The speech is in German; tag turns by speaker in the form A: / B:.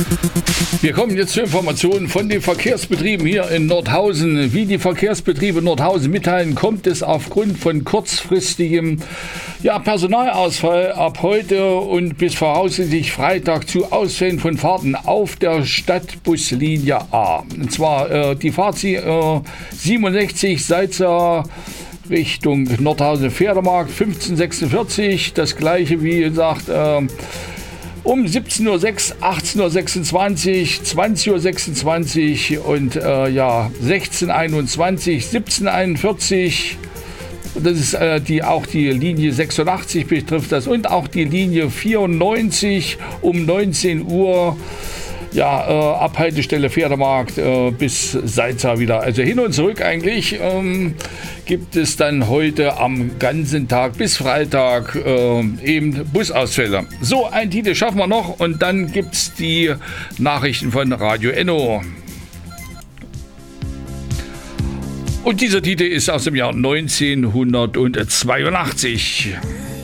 A: Wir kommen jetzt zu Informationen von den Verkehrsbetrieben hier in Nordhausen. Wie die Verkehrsbetriebe Nordhausen mitteilen, kommt es aufgrund von kurzfristigem Personalausfall ab heute und bis voraussichtlich Freitag zu Ausfällen von Fahrten auf der Stadtbuslinie A. Und zwar die Fahrt 67 Salza Richtung Nordhausen-Pferdemarkt 1546. Das gleiche wie gesagt um 17.06 Uhr, 18.26 Uhr, 20.26 Uhr und 16.21 17.41 Uhr. Das ist auch die Linie 86 betrifft das und auch die Linie 94 um 19 Uhr. Abhaltestelle Pferdemarkt bis Salza wieder. Also hin und zurück eigentlich gibt es dann heute am ganzen Tag bis Freitag eben Busausfälle. So, ein Titel schaffen wir noch und dann gibt es die Nachrichten von Radio Enno. Und dieser Titel ist aus dem Jahr 1982.